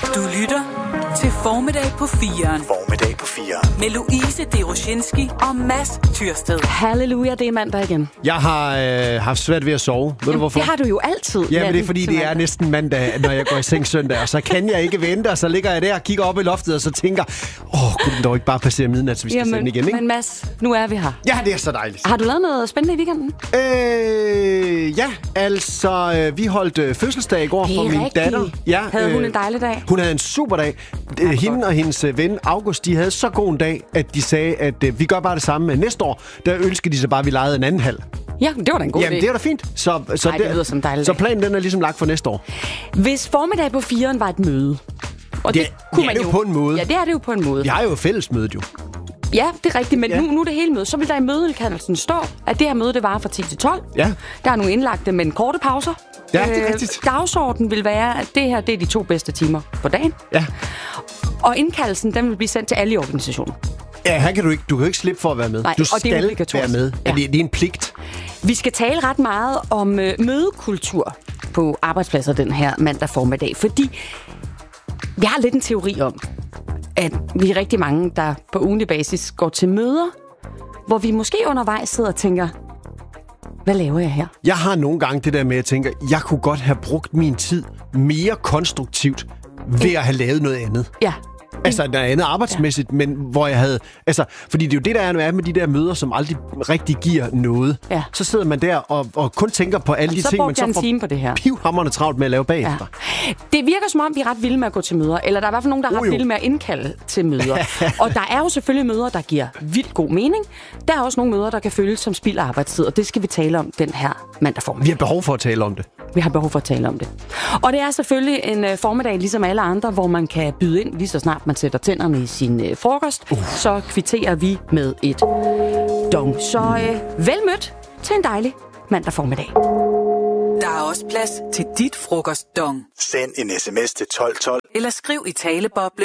Du lytter til Formiddag på 4'eren. Formiddag på 4'eren. Med Louise Deroshinski og Mads Tyrsted. Halleluja, det er mandag igen. Jeg har haft svært ved at sove. Ved du hvorfor? Det har du jo altid. Ja, men det er fordi, det er næsten mandag, når jeg går i seng søndag. Og så kan jeg ikke vente, og så ligger jeg der og kigger op i loftet, og så tænker, kunne den dog ikke bare passere midnat, så vi skal sende igen, ikke? Men Mads, nu er vi her. Ja, det er så dejligt. Har du lavet noget spændende i weekenden? Ja, altså, vi holdt fødselsdag i går for min datter. Ja, havde hun en dejlig dag? Hun havde en super dag. Hende og hendes ven August, de havde så god en dag, at de sagde, at vi gør bare det samme næste år. Der ønskede de så bare, at vi lejede en anden halv. Ja, det var da en god idé. Jamen, det er da fint. Så det lyder som dejligt. Så planen den er ligesom lagt for næste år. Hvis formiddag på 4'eren var et møde, og det kunne man jo på en måde. Ja, det er det jo på en måde. Vi har jo fællesmødet jo. Ja, det er rigtigt, men nu er det hele møde. Så vil der i mødekaldelsen stå, at det her møde, det varer fra 10 til 12. Ja. Der er nogle indlagte, men korte pauser. Ja, det er rigtigt. Dagsordenen vil være, at det her, det er de 2 bedste timer på dagen. Ja. Og indkaldelsen, den vil blive sendt til alle i organisationen. Ja, her kan du ikke slippe for at være med. Nej, du og det er skal være med. Ja. Det er en pligt. Vi skal tale ret meget om mødekultur på arbejdspladser den her mandag formiddag, fordi vi har lidt en teori om, at vi er rigtig mange, der på ugentlig basis går til møder, hvor vi måske undervejs sidder og tænker, hvad laver jeg her? Jeg har nogle gange det der med, at jeg tænker, jeg kunne godt have brugt min tid mere konstruktivt ved at have lavet noget andet. Ja. Altså noget andet arbejdsmæssigt, men hvor jeg havde... Altså, fordi det er jo det, der er med de der møder, som aldrig rigtig giver noget. Ja. Så sidder man der og kun tænker på alle de ting, man så får pivhamrende travlt med at lave bagefter. Ja. Det virker som om, vi er ret vilde med at gå til møder. Eller der er i hvert fald nogen, der er ret vilde med at indkalde til møder. Og der er jo selvfølgelig møder, der giver vildt god mening. Der er også nogle møder, der kan føles som spild af arbejdstid. Og det skal vi tale om den her mandag formiddag. Vi har behov for at tale om det. Vi har behov for at tale om det. Og det er selvfølgelig en formiddag, ligesom alle andre, hvor man kan byde ind, lige så snart man sætter tænderne i sin frokost. Så kvitterer vi med et dong. Så vel mødt til en dejlig mandag formiddag. Der er også plads til dit frokostdong. Send en sms til 1212. Eller skriv i taleboblen